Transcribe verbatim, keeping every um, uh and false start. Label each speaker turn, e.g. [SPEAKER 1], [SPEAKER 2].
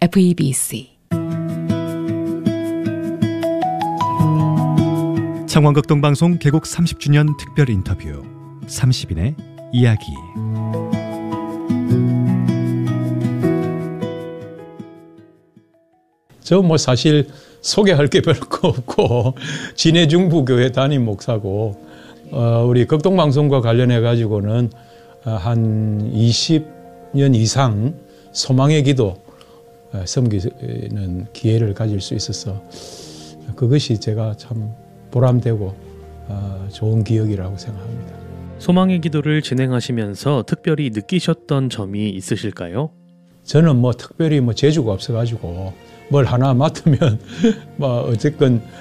[SPEAKER 1] 에프이비씨
[SPEAKER 2] 청원극동방송 개국 삼십 주년 특별 인터뷰 삼십 인의 이야기.
[SPEAKER 3] 저 뭐 사실 소개할 게 별거 없고 진해중부교회 담임 목사고 어, 우리 극동방송과 관련해 가지고는 한 이십 년 이상 소망의 기도 섬기는 기회를 가질 수 있어서 그것이 제가 참 보람되고 어, 좋은 기억이라고 생각합니다.
[SPEAKER 4] 소망의 기도를 진행하시면서 특별히 느끼셨던 점이 있으실까요?
[SPEAKER 3] 저는 뭐 특별히 뭐 재주가 없어가지고 뭘 하나 맡으면 뭐 어쨌건